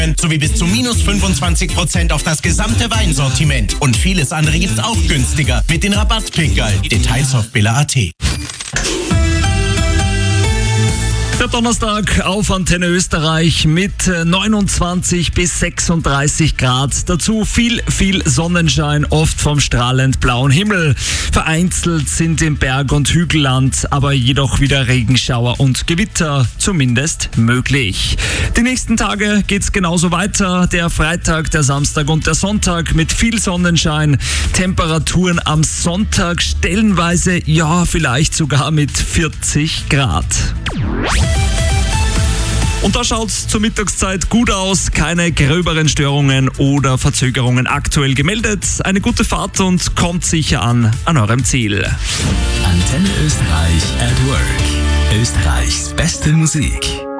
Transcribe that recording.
sowie bis zu minus 25% auf das gesamte Weinsortiment. Und vieles andere gibt's auch günstiger mit den Rabattpickerl. Details auf billa.at. Der Donnerstag auf Antenne Österreich mit 29 bis 36 Grad. Dazu viel Sonnenschein, oft vom strahlend blauen Himmel. Vereinzelt sind im Berg- und Hügelland aber jedoch wieder Regenschauer und Gewitter zumindest möglich. Die nächsten Tage geht's genauso weiter. Der Freitag, der Samstag und der Sonntag mit viel Sonnenschein. Temperaturen am Sonntag stellenweise, ja, vielleicht sogar mit 40 Grad. Und da schaut's zur Mittagszeit gut aus, keine gröberen Störungen oder Verzögerungen aktuell gemeldet. Eine gute Fahrt und kommt sicher an eurem Ziel. Antenne Österreich at Work. Österreichs beste Musik.